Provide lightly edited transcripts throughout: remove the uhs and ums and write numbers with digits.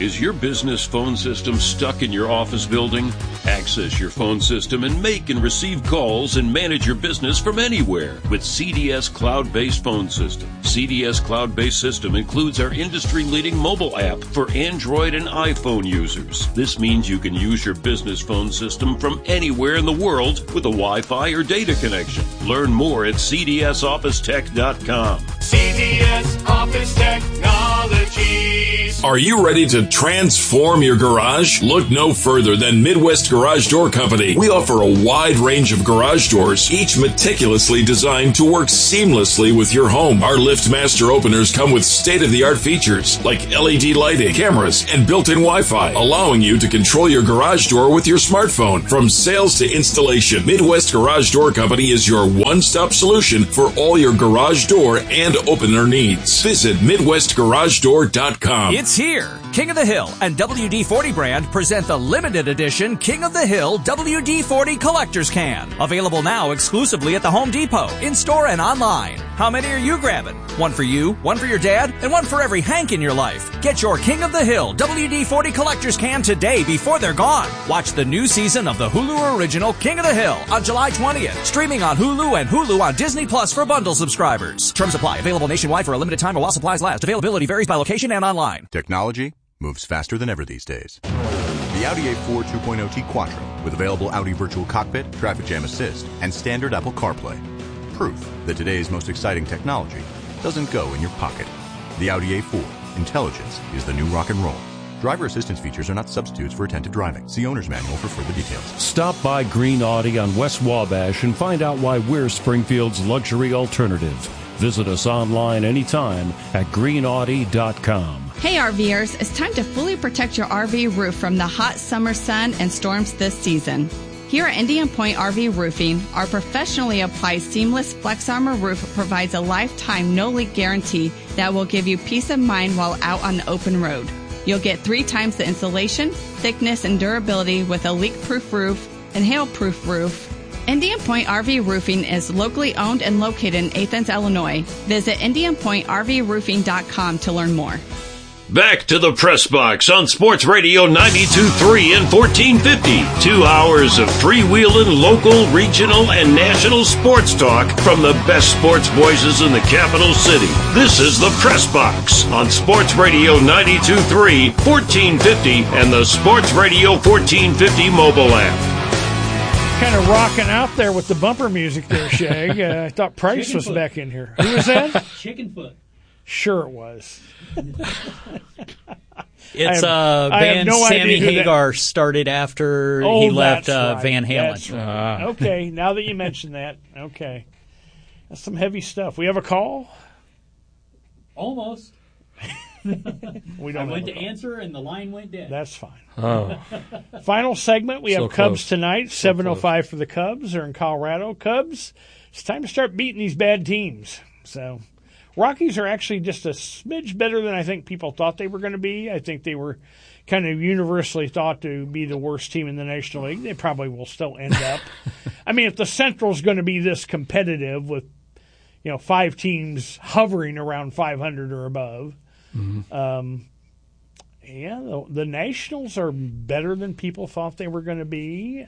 Is your business phone system stuck in your office building? Access your phone system and make and receive calls and manage your business from anywhere with CDS Cloud-Based Phone System. CDS Cloud-Based System includes our industry-leading mobile app for Android and iPhone users. This means you can use your business phone system from anywhere in the world with a Wi-Fi or data connection. Learn more at cdsofficetech.com. CDS Office Technologies. Are you ready to transform your garage? Look no further than Midwest Garage Door Company. We offer a wide range of garage doors, each meticulously designed to work seamlessly with your home. Our LiftMaster openers come with state-of-the-art features like LED lighting, cameras, and built-in Wi-Fi, allowing you to control your garage door with your smartphone. From sales to installation, Midwest Garage Door Company is your one-stop solution for all your garage door and opener needs. Visit MidwestGarageDoor.com. It's here. King of the Hill and WD-40 brand present the limited edition King of the Hill WD-40 Collector's Can. Available now exclusively at the Home Depot, in-store and online. How many are you grabbing? One for you, one for your dad, and one for every Hank in your life. Get your King of the Hill WD-40 Collector's Can today before they're gone. Watch the new season of the Hulu original King of the Hill on July 20th. Streaming on Hulu and Hulu on Disney Plus for bundle subscribers. Terms apply. Available nationwide for a limited time or while supplies last. Availability varies by location and online. Technology moves faster than ever these days. The Audi A4 2.0T Quattro with available Audi Virtual Cockpit, Traffic Jam Assist, and standard Apple CarPlay. Proof that today's most exciting technology doesn't go in your pocket. The Audi A4. Intelligence is the new rock and roll. Driver assistance features are not substitutes for attentive driving. See owner's manual for further details. Stop by Green Audi on West Wabash and find out why we're Springfield's luxury alternative. Visit us online anytime at greenaudi.com. Hey RVers, it's time to fully protect your RV roof from the hot summer sun and storms this season. Here at Indian Point RV Roofing, our professionally applied seamless Flex Armor roof provides a lifetime no-leak guarantee that will give you peace of mind while out on the open road. You'll get 3 times the insulation, thickness, and durability with a leak-proof roof and hail-proof roof. Indian Point RV Roofing is locally owned and located in Athens, Illinois. Visit IndianPointRVRoofing.com to learn more. Back to the Press Box on Sports Radio 92.3 and 1450. 2 hours of freewheeling, local, regional, and national sports talk from the best sports voices in the capital city. This is the Press Box on Sports Radio 92.3, 1450, and the Sports Radio 1450 mobile app. Kind of rocking out there with the bumper music there, Shag. I thought Price was back in here. Who was that? Chickenfoot. Sure it was. It's a band Sammy Hagar started after he left Van Halen. That's right. Okay, now that you mention that, okay. That's some heavy stuff. We have a call? Almost. I went to answer and the line went dead. That's fine. Oh. Final segment. We have So Cubs close. tonight. 7:05 for the Cubs. They're in Colorado. Cubs, it's time to start beating these bad teams. So Rockies are actually just a smidge better than I think people thought they were going to be. I think they were kind of universally thought to be the worst team in the National League. They probably will still end up. I mean, if the Central's going to be this competitive with, 5 teams hovering around 500 or above, the Nationals are better than people thought they were going to be.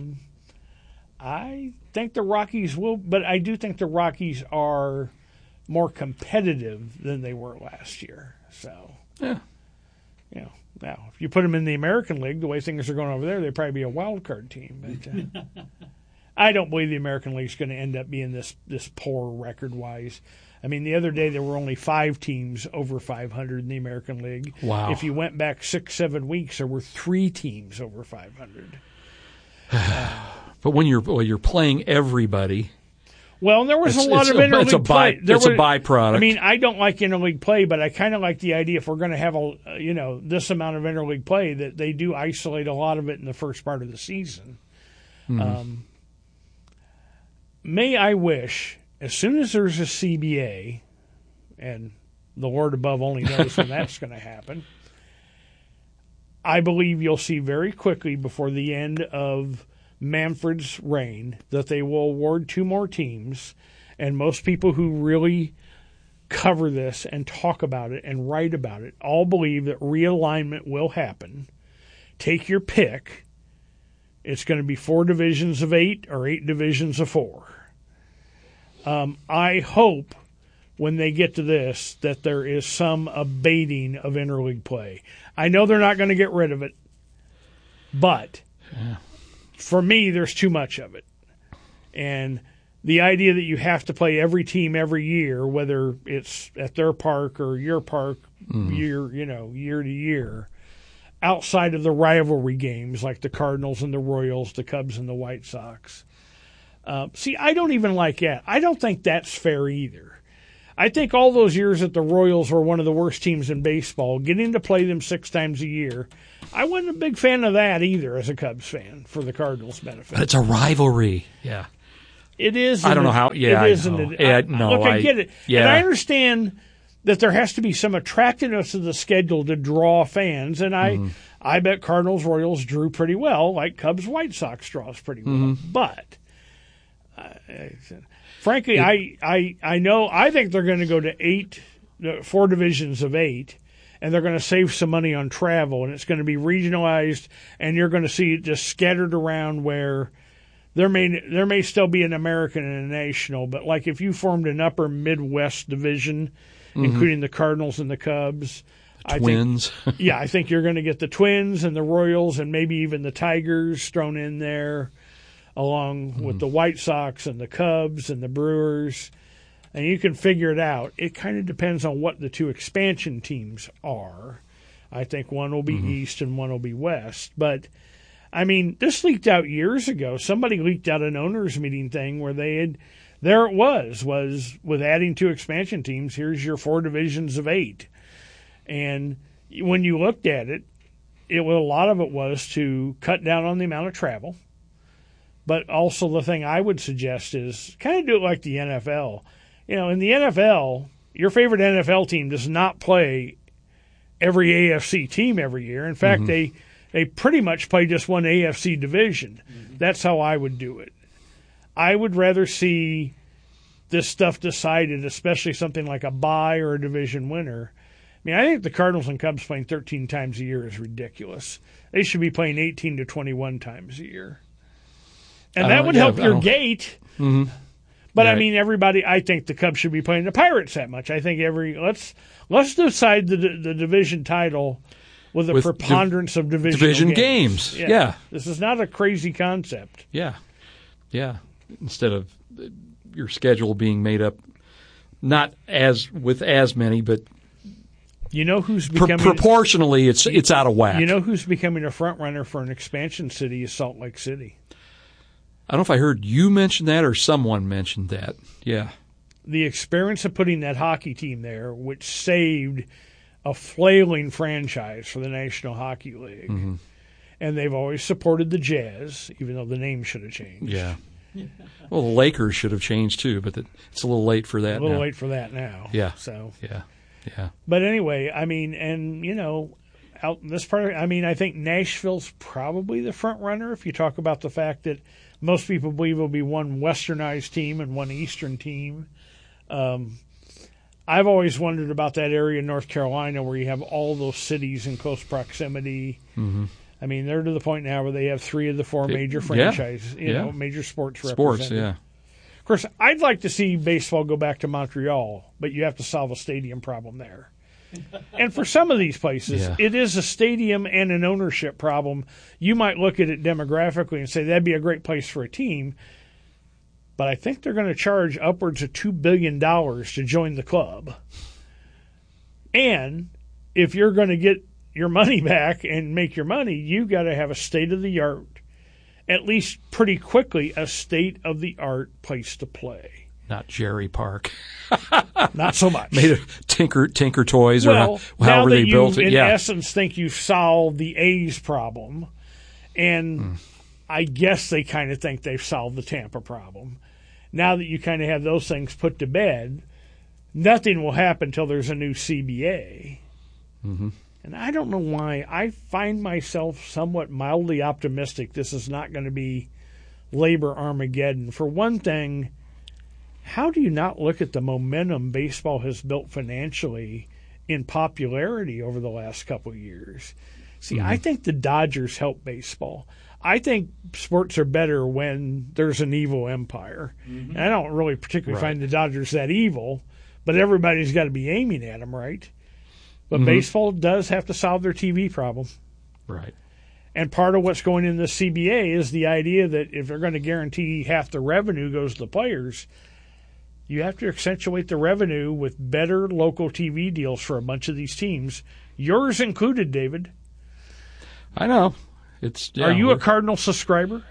I think the Rockies will, but I do think the Rockies are more competitive than they were last year. So, Yeah. Now if you put them in the American League, the way things are going over there, they'd probably be a wild card team. But I don't believe the American League is going to end up being this poor record wise. I mean, the other day there were only 5 teams over 500 in the American League. Wow. If you went back 6-7 weeks, there were 3 teams over 500. But when you're playing everybody, well, there was a lot of interleague play. It's a byproduct. I mean, I don't like interleague play, but I kind of like the idea if we're going to have this amount of interleague play that they do isolate a lot of it in the first part of the season. Mm-hmm. May I wish, as soon as there's a CBA, and the Lord above only knows when that's going to happen, I believe you'll see very quickly before the end of Manfred's reign that they will award 2 more teams, and most people who really cover this and talk about it and write about it all believe that realignment will happen. Take your pick. It's going to be 4 divisions of 8 or 8 divisions of 4. I hope when they get to this that there is some abating of interleague play. I know they're not going to get rid of it, but for me, there's too much of it. And the idea that you have to play every team every year, whether it's at their park or your park, year to year, outside of the rivalry games like the Cardinals and the Royals, the Cubs and the White Sox. See, I don't even like that. I don't think that's fair either. I think all those years that the Royals were one of the worst teams in baseball, getting to play them 6 times a year, I wasn't a big fan of that either as a Cubs fan for the Cardinals' benefit. But it's a rivalry. Yeah. It is. I don't know how. Yeah, it is. I get it. Yeah. And I understand that there has to be some attractiveness to the schedule to draw fans, and I bet Cardinals Royals drew pretty well, like Cubs White Sox draws pretty well. But frankly, I think they're going to go to 4 divisions of 8, and they're going to save some money on travel, and it's going to be regionalized, and you're going to see it just scattered around where there may still be an American and a national, but like if you formed an upper Midwest division, including the Cardinals and the Cubs, Twins. I think you're going to get the Twins and the Royals and maybe even the Tigers thrown in there, along with the White Sox and the Cubs and the Brewers. And you can figure it out. It kind of depends on what the 2 expansion teams are. I think one will be East and one will be West. But, I mean, this leaked out years ago. Somebody leaked out an owners meeting thing where they had – there it was with adding 2 expansion teams, here's your 4 divisions of 8. And when you looked at it, a lot of it was to cut down on the amount of travel. But also the thing I would suggest is kind of do it like the NFL. In the NFL, your favorite NFL team does not play every AFC team every year. In fact, they pretty much play just one AFC division. That's how I would do it. I would rather see this stuff decided, especially something like a bye or a division winner. I mean, I think the Cardinals and Cubs playing 13 times a year is ridiculous. They should be playing 18 to 21 times a year. And that would help your gate. But I mean, I think the Cubs should be playing the Pirates that much. I think let's decide the division title with a preponderance of division games. Yeah. This is not a crazy concept. Yeah. Instead of your schedule being made up not with as many, but who's becoming proportionally it's out of whack. You know who's becoming a front runner for an expansion city is Salt Lake City. I don't know if I heard you mention that or someone mentioned that. Yeah. The experience of putting that hockey team there, which saved a flailing franchise for the National Hockey League. And they've always supported the Jazz, even though the name should have changed. Yeah. Well, the Lakers should have changed too, but it's a little late for that now. A little late for that now. Yeah. So. Yeah. But anyway, I mean, and, out in this part, I think Nashville's probably the front runner if you talk about the fact that most people believe it'll be one westernized team and one eastern team. I've always wondered about that area in North Carolina where you have all those cities in close proximity. I mean, they're to the point now where they have 3 of the 4 major franchises, major sports represented. Yeah. Of course, I'd like to see baseball go back to Montreal, but you have to solve a stadium problem there. And for some of these places, it is a stadium and an ownership problem. You might look at it demographically and say that'd be a great place for a team, but I think they're going to charge upwards of $2 billion to join the club. And if you're going to get your money back and make your money, you got to have a state-of-the-art, at least pretty quickly, a state-of-the-art place to play. Not Jerry Park. Not so much. Made of Tinker Toys or however they built it. In essence, think you've solved the A's problem, and I guess they kind of think they've solved the Tampa problem. Now that you kind of have those things put to bed, nothing will happen until there's a new CBA. And I don't know why. I find myself somewhat mildly optimistic this is not going to be labor Armageddon. For one thing, how do you not look at the momentum baseball has built financially in popularity over the last couple of years? See, I think the Dodgers help baseball. I think sports are better when there's an evil empire. And I don't really particularly find the Dodgers that evil, but everybody's got to be aiming at them, right? But baseball does have to solve their TV problem. Right. And part of what's going in the CBA is the idea that if they're going to guarantee half the revenue goes to the players, you have to accentuate the revenue with better local TV deals for a bunch of these teams, yours included, David. I know. Are you a Cardinal subscriber?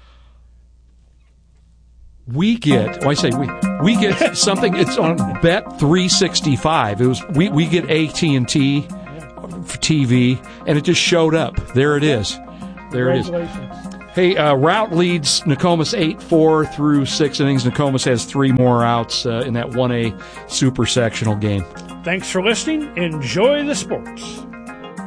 We get, I say we get something. It's on Bet365. We get AT&T for TV, and it just showed up. There it is. There it is. Hey, Route leads Nokomis 8-4 through 6 innings. Nokomis has 3 more outs in that 1A super sectional game. Thanks for listening. Enjoy the sports.